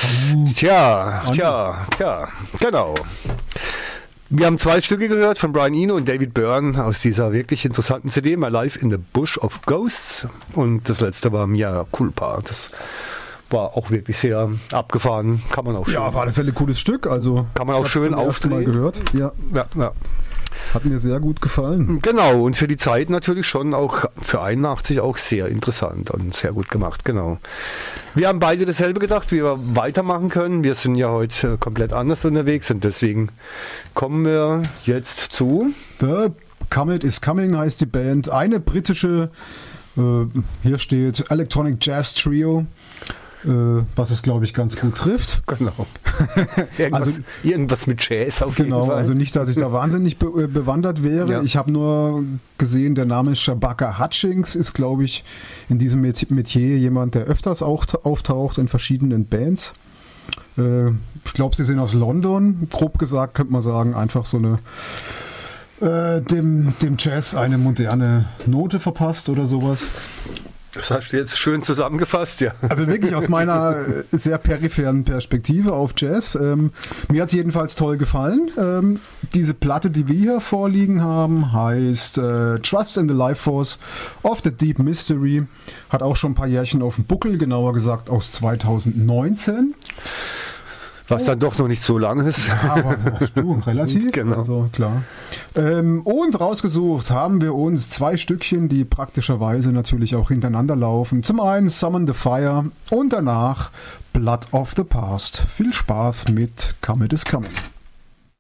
Tja, genau. Wir haben 2 Stücke gehört von Brian Eno und David Byrne aus dieser wirklich interessanten CD, My Life in the Bush of Ghosts. Und das letzte war Mia Culpa. Das war auch wirklich sehr abgefahren. Kann man auch schön. Ja, auf alle Fälle ein cooles Stück. Also kann man auch schön Mal gehört. Ja. Hat mir sehr gut gefallen. Genau, und für die Zeit natürlich schon auch für 81 auch sehr interessant und sehr gut gemacht, genau. Wir haben beide dasselbe gedacht, wie wir weitermachen können. Wir sind ja heute komplett anders unterwegs und deswegen kommen wir jetzt zu The Comet is Coming heißt die Band. Eine britische, hier steht Electronic Jazz Trio. Was es, glaube ich, ganz gut trifft. Genau. Irgendwas mit Jazz auf jeden Fall. Also nicht, dass ich da wahnsinnig bewandert wäre. Ja. Ich habe nur gesehen, der Name Shabaka Hutchings ist, glaube ich, in diesem Metier jemand, der öfters auch auftaucht in verschiedenen Bands. Ich glaube, sie sind aus London. Grob gesagt könnte man sagen, einfach so eine dem Jazz eine moderne Note verpasst oder sowas. Das hast du jetzt schön zusammengefasst, ja. Also wirklich aus meiner sehr peripheren Perspektive auf Jazz. Mir hat es jedenfalls toll gefallen. Diese Platte, die wir hier vorliegen haben, heißt Trust in the Life Force of the Deep Mystery. Hat auch schon ein paar Jährchen auf dem Buckel, genauer gesagt aus 2019. Was dann doch noch nicht so lang ist. Ja, aber du, relativ. Genau. Also klar. Und rausgesucht haben wir uns 2 Stückchen, die praktischerweise natürlich auch hintereinander laufen. Zum einen Summon the Fire und danach Blood of the Past. Viel Spaß mit Comet is Coming.